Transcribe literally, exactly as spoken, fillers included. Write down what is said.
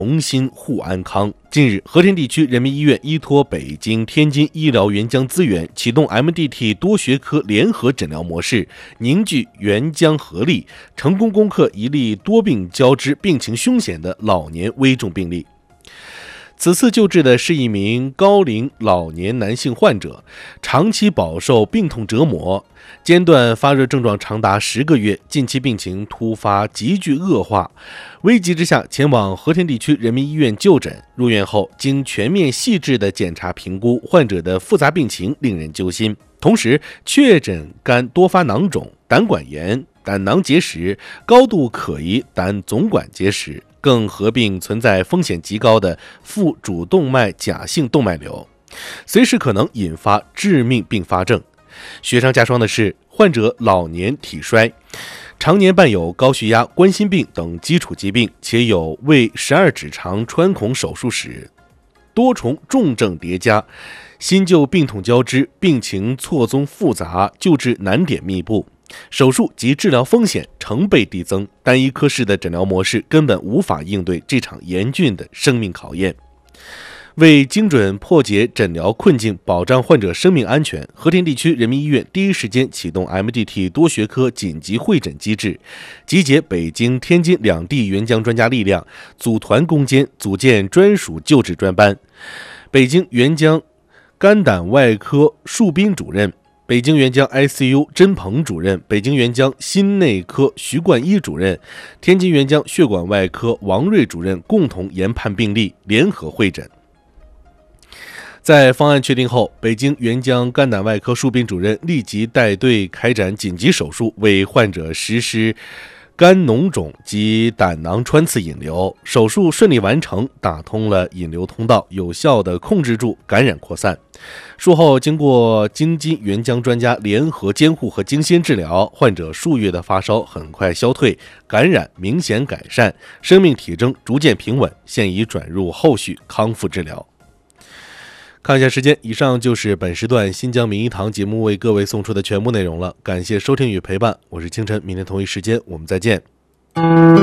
同心护安康。近日，和田地区人民医院依托北京、天津医疗援疆资源，启动 M D T 多学科联合诊疗模式，凝聚援疆合力，成功攻克一例多病交织、病情凶险的老年危重病例。此次救治的是一名高龄老年男性患者，长期饱受病痛折磨，间断发热症状长达十个月，近期病情突发急剧恶化，危急之下前往和田地区人民医院就诊。入院后，经全面细致的检查评估，患者的复杂病情令人揪心，同时确诊肝多发囊肿、胆管炎、胆囊结石、高度可疑胆总管结石，更合并存在风险极高的副主动脉假性动脉瘤，随时可能引发致命并发症。雪上加霜的是，患者老年体衰，常年伴有高血压、冠心病等基础疾病，且有胃十二指肠穿孔手术史，多重重症叠加，新旧病痛交织，病情错综复杂，救治难点密布，手术及治疗风险成倍递增，单一科室的诊疗模式根本无法应对这场严峻的生命考验。为精准破解诊疗困境，保障患者生命安全，和田地区人民医院第一时间启动 M D T 多学科紧急会诊机制，集结北京、天津两地援疆专家力量，组团攻坚，组建专属救治专班。北京援疆肝胆外科树斌主任、北京援疆 I C U 甄鹏主任、北京援疆心内科徐冠一主任、天津援疆血管外科王瑞主任共同研判病例，联合会诊。在方案确定后，北京援疆肝胆外科树斌主任立即带队开展紧急手术，为患者实施肝脓肿及胆囊穿刺引流，手术顺利完成，打通了引流通道，有效地控制住感染扩散。术后经过京津援疆专家联合监护和精心治疗，患者数月的发烧很快消退，感染明显改善，生命体征逐渐平稳，现已转入后续康复治疗。看一下时间，以上就是本时段新疆名医堂节目为各位送出的全部内容了，感谢收听与陪伴，我是清晨，明天同一时间我们再见。